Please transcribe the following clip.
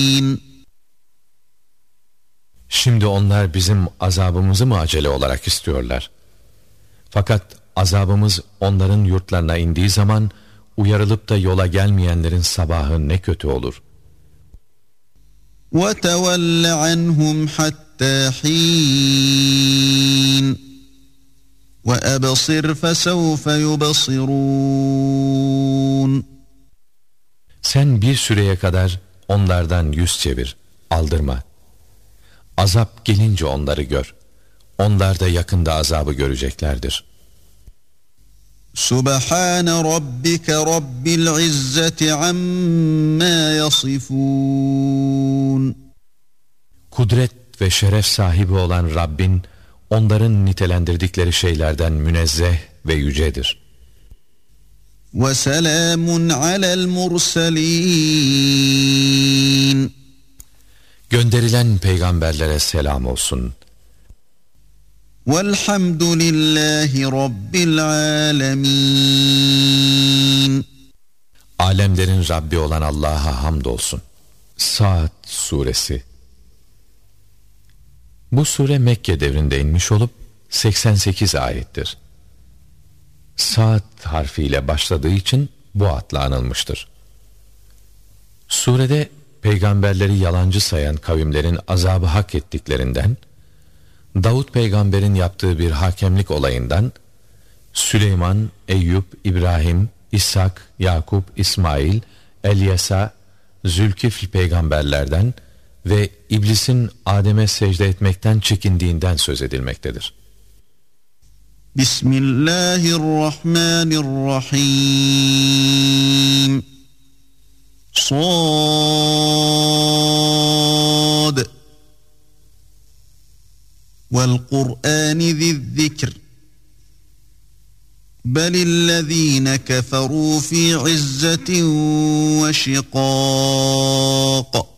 Şimdi onlar bizim azabımızı mı acele olarak istiyorlar? Fakat azabımız onların yurtlarına indiği zaman uyarılıp da yola gelmeyenlerin sabahı ne kötü olur. وَتَوَلَّ عَنْهُمْ حَتَّى حِينٍ وَأَبْصِرْ فَسَوْفَ يُبْصِرُونَ. Sen bir süreye kadar onlardan yüz çevir, aldırma. Azap gelince onları gör. Onlar da yakında azabı göreceklerdir. Subhane rabbike rabbil izzeti amma yasifun. Kudret ve şeref sahibi olan Rabbin, onların nitelendirdikleri şeylerden münezzeh ve yücedir. وَسَلَامٌ عَلَى الْمُرْسَلِينَ. Gönderilen peygamberlere selam olsun. وَالْحَمْدُ لِلّٰهِ رَبِّ الْعَالَمِينَ. Alemlerin Rabbi olan Allah'a hamdolsun. Saat suresi. Bu sure Mekke devrinde inmiş olup 88 ayettir. Saat harfiyle başladığı için bu adla anılmıştır. Surede peygamberleri yalancı sayan kavimlerin azabı hak ettiklerinden, Davut peygamberin yaptığı bir hakemlik olayından, Süleyman, Eyüp, İbrahim, İshak, Yakup, İsmail, Elyesa, Zülkifl peygamberlerden ve iblisin Adem'e secde etmekten çekindiğinden söz edilmektedir. Bismillahirrahmanirrahim. Sad vel Kur'ani zizzikr. Belillezine keferu fi izzetin ve şikâk.